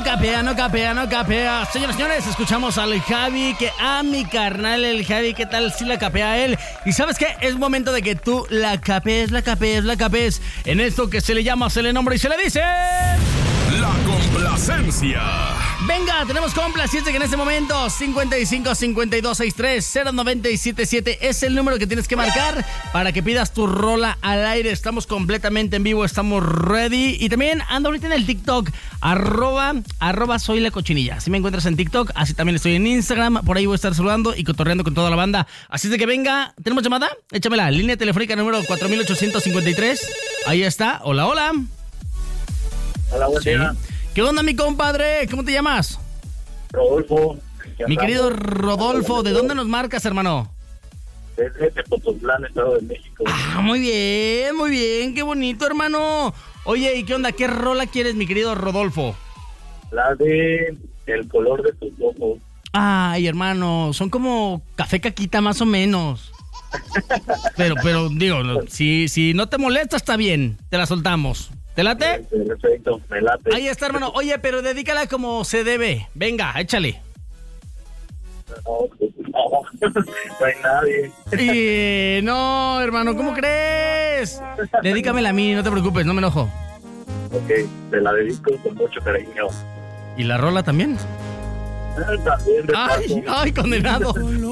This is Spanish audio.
capea, no capea, no capea. Señoras y señores, escuchamos al Javi, que a mi carnal, el Javi, ¿qué tal si la capea a él? Y ¿sabes qué? Es momento de que tú la capees, la capees, la capees en esto que se le llama, se le nombra y se le dice... La complacencia. Venga, tenemos complacencia que en este momento 55 52 63 0977 es el número que tienes que marcar para que pidas tu rola al aire. Estamos completamente en vivo, estamos ready. Y también ando ahorita en el TikTok, arroba soy la cochinilla. Así me encuentras en TikTok, así también estoy en Instagram. Por ahí voy a estar saludando y cotorreando con toda la banda. Así de que venga, ¿tenemos llamada? Échamela, línea telefónica número 4853. Ahí está, hola, hola. Hola, buen día. ¿Qué onda, mi compadre? ¿Cómo te llamas? Rodolfo. Mi querido Rodolfo, ¿de dónde nos marcas, hermano? Desde Tepozotlán, Estado de México. Ah, muy bien, qué bonito, hermano. Oye, ¿y qué onda? ¿Qué rola quieres, mi querido Rodolfo? La de El color de tus ojos. Ay, hermano, son como café caquita más o menos. Pero digo, si no te molesta, está bien, te la soltamos. ¿Te late? Perfecto, me late. Ahí está, hermano. Oye, pero dedícala como se debe. Venga, échale. No hay nadie. Y no, hermano, ¿cómo crees? Dedícamela a mí, no te preocupes, no me enojo. Ok, te la dedico con mucho cariño. ¿Y la rola también? También de Ay, condenado.